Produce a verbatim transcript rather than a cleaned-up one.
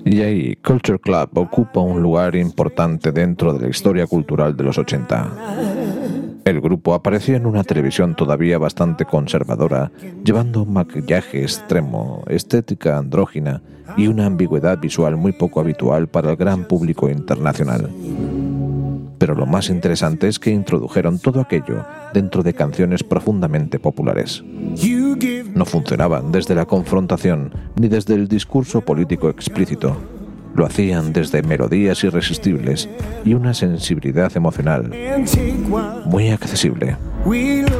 Y ahí, Culture Club ocupa un lugar importante dentro de la historia cultural de los ochenta. El grupo apareció en una televisión todavía bastante conservadora, llevando un maquillaje extremo, estética andrógina y una ambigüedad visual muy poco habitual para el gran público internacional. Pero lo más interesante es que introdujeron todo aquello dentro de canciones profundamente populares. No funcionaban desde la confrontación ni desde el discurso político explícito. Lo hacían desde melodías irresistibles y una sensibilidad emocional muy accesible.